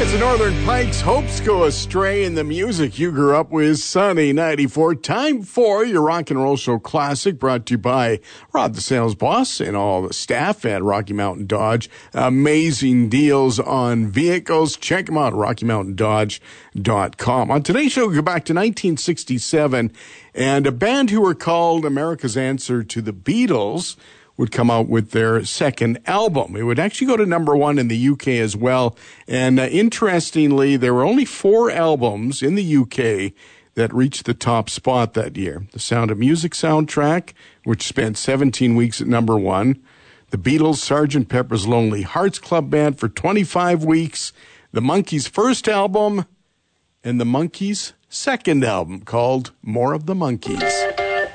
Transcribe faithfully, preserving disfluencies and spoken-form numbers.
It's the Northern Pikes. Hopes go astray in the music you grew up with. Sunny ninety-four. Time for your rock and roll show classic, brought to you by Rod the Sales Boss and all the staff at Rocky Mountain Dodge. Amazing deals on vehicles. Check them out at rocky mountain dodge dot com. On today's show, we go back to nineteen sixty-seven, and a band who were called America's answer to the Beatles would come out with their second album. It would actually go to number one in the U K as well. And uh, interestingly, there were only four albums in the U K that reached the top spot that year. The Sound of Music soundtrack, which spent seventeen weeks at number one. The Beatles' Sergeant Pepper's Lonely Hearts Club Band for twenty-five weeks. The Monkees' first album, and the Monkees' second album called More of the Monkees.